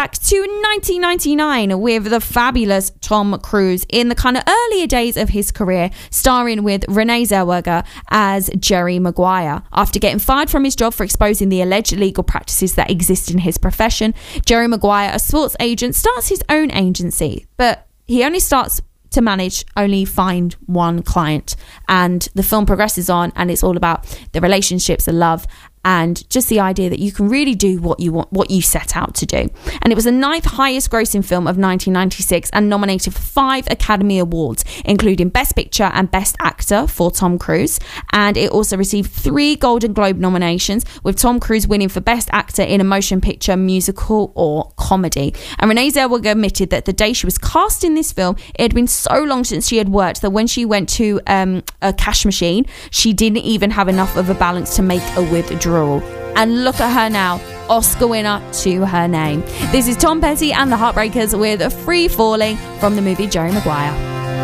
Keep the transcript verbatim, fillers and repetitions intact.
back to nineteen ninety-nine with the fabulous Tom Cruise in the kind of earlier days of his career, starring with Renee Zellweger as Jerry Maguire. After getting fired from his job for exposing the alleged legal practices that exist in his profession, Jerry Maguire, a sports agent, starts his own agency, but he only starts to manage only find one client. And the film progresses on, and it's all about the relationships, the love, and just the idea that you can really do what you want, what you set out to do. And it was the ninth highest grossing film of nineteen ninety-six and nominated for five Academy Awards, including Best Picture and Best Actor for Tom Cruise. And it also received three Golden Globe nominations, with Tom Cruise winning for Best Actor in a Motion Picture, Musical or Comedy. And Renee Zellweger admitted that the day she was cast in this film, it had been so long since she had worked that when she went to um, a cash machine, she didn't even have enough of a balance to make a withdrawal. And look at her now, Oscar winner to her name. This is Tom Petty and the Heartbreakers with Free Falling from the movie Jerry Maguire.